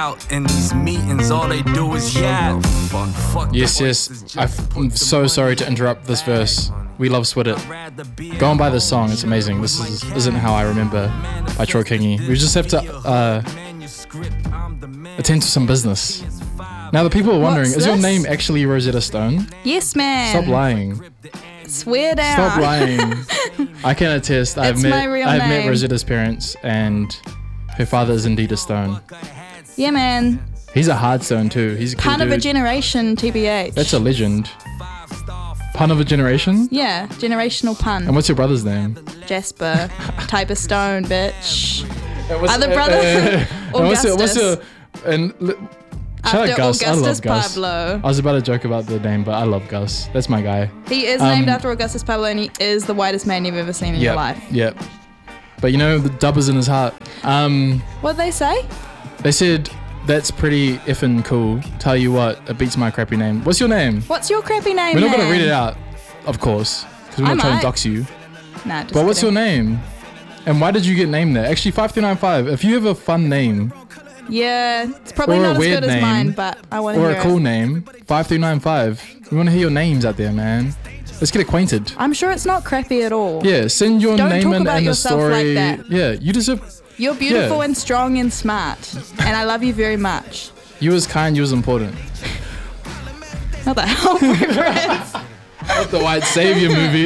out in these meetings, all they do is yap. Yes. I'm so sorry to interrupt this verse. We love Swit It. Go and buy this song, it's amazing. This isn't How I Remember by Troy Kingi. We just have to attend to some business. Now the people are wondering, is your name actually Rosetta Stone? Yes, man. Stop lying. Swear down. Stop lying. I can attest. I've met Rosetta's parents, and her father is indeed a stone. Yeah, man. He's a hard stone too. He's a cool Pun of a dude. generation, TBH. That's a legend. Pun of a generation? Yeah, generational pun. And what's your brother's name? Jasper. Type of stone, bitch. Other brother? brother? Augustus. Shout out Gus. Augustus I love Gus. Pablo. I was about to joke about the name, but I love Gus. That's my guy. He is named after Augustus Pablo, and he is the whitest man you've ever seen in your life. Yep. But you know, the dub is in his heart. What'd they say? They said, that's pretty effing cool. Tell you what, it beats my crappy name. What's your name? What's your crappy name, We're not man? going to read it out, of course, because we're not trying to dox you. Nah, just But what's your kidding. name? And why did you get named that? Actually, 5395, if you have a fun name, Yeah, it's probably or not a as weird good as name, mine, but I want to hear or a cool it. name, 5395, we want to hear your names out there, man. Let's get acquainted. I'm sure it's not crappy at all. Yeah, send your Don't name talk in about and the yourself story. like that. Yeah, you deserve. You're beautiful Yeah. and strong and smart, and I love you very much. You was kind, you was important. Not the hell reference. Not the White Savior movie.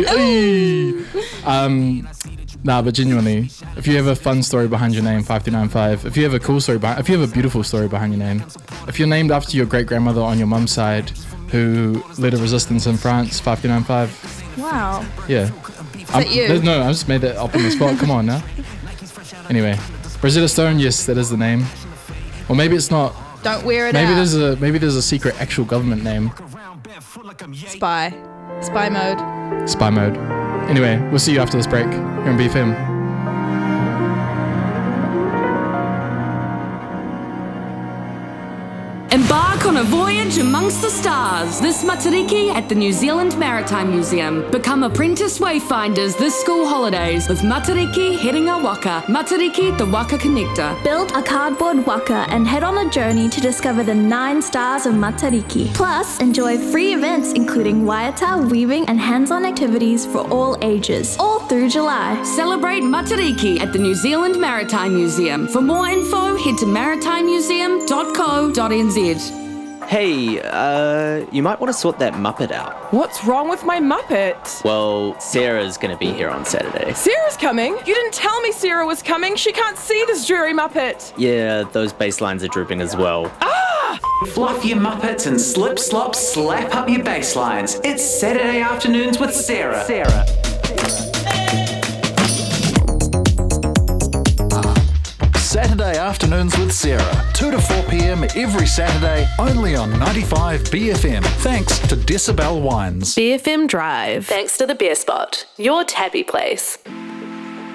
Nah, but genuinely, if you have a fun story behind your name, 5395. If you have a cool story if you have a beautiful story behind your name, if you're named after your great grandmother on your mum's side, who led a resistance in France, 5395. Wow. Yeah. Is that you? No, I just made that up on the spot. Come on now. Anyway, Rosetta Stone. Yes, that is the name. Or maybe it's not. Don't wear it Maybe out. there's a secret actual government name. Spy. Spy mode. Spy mode. Anyway, we'll see you after this break here on BFM. Embark on a voyage amongst the stars this Matariki at the New Zealand Maritime Museum. Become apprentice wayfinders this school holidays with Matariki heading our waka. Matariki, the Waka Connector. Build a cardboard waka and head on a journey to discover the 9 stars of Matariki. Plus, enjoy free events including waiata, weaving, and hands-on activities for all ages, all through July. Celebrate Matariki at the New Zealand Maritime Museum. For more info, head to maritimemuseum.co.nz. Hey, you might want to sort that Muppet out. What's wrong with my Muppet? Well, Sarah's going to be here on Saturday. Sarah's coming? You didn't tell me Sarah was coming. She can't see this dreary Muppet. Yeah, those bass lines are drooping as well. Ah! Fluff your Muppets and slip, slop, slap up your bass lines. It's Saturday Afternoons with Sarah. Saturday Afternoons with Sarah, 2 to 4 p.m. every Saturday, only on 95 BFM. Thanks to Decibel Wines. BFM Drive. Thanks to the Beer Spot, your tappy place.